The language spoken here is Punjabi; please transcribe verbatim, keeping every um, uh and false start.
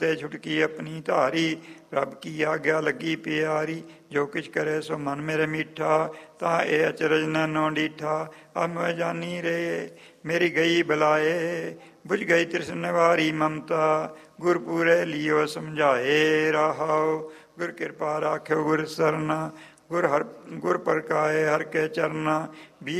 ਤੇ ਛੁਟਕੀ ਆਪਣੀ ਧਾਰੀ। ਰੱਬ ਕੀ ਆਗਿਆ ਲੱਗੀ ਪਿਆਰੀ, ਜੋ ਕਿਛ ਕਰੇ ਸੋ ਮਨ ਮੇਰੇ ਮੀਠਾ। ਤਾਂ ਇਹ ਅਚਰਜ ਨੈਨੋ ਡੀਠਾ, ਅਬ ਮੈਂ ਜਾਨੀ ਰੇ ਮੇਰੀ ਗਈ ਬੁਲਾਏ। ਬੁਝ ਗਈ ਤ੍ਰਿਸ਼ਨ ਵਾਰੀ ਮਮਤਾ, ਗੁਰ ਪੂਰੇ ਲਿਓ ਸਮਝਾਏ ਰਹਾਓ। ਗੁਰ ਕਿਰਪਾ ਰਾਖਿਓ ਗੁਰ ਸਰਨਾ, ਗੁਰ ਹਰ ਗੁਰ ਪ੍ਰਕਾਏ ਹਰ ਕੇ ਚਰਨਾ।